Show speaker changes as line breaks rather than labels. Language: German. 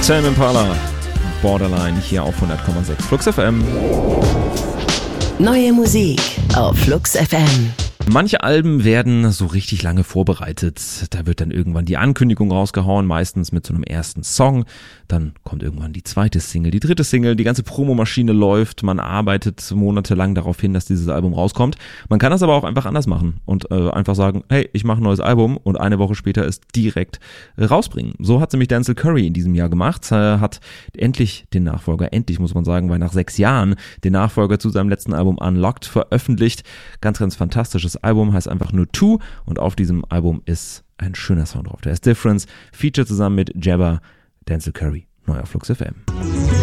Tame Impala, Borderline hier auf 100,6 Flux FM.
Neue Musik auf Flux FM.
Manche Alben werden so richtig lange vorbereitet. Da wird dann irgendwann die Ankündigung rausgehauen, meistens mit so einem ersten Song. Dann kommt irgendwann die zweite Single, die dritte Single, die ganze Promomaschine läuft. Man arbeitet monatelang darauf hin, dass dieses Album rauskommt. Man kann das aber auch einfach anders machen und einfach sagen, hey, ich mache ein neues Album und eine Woche später es direkt rausbringen. So hat nämlich Denzel Curry in diesem Jahr gemacht. Hat endlich den Nachfolger, endlich muss man sagen, weil nach 6 Jahren den Nachfolger zu seinem letzten Album Unlocked veröffentlicht. Ganz, ganz fantastisches Album, heißt einfach nur Two und auf diesem Album ist ein schöner Song drauf. Der ist Difference, Feature zusammen mit Jabba, Denzel Curry, neu auf Flux FM.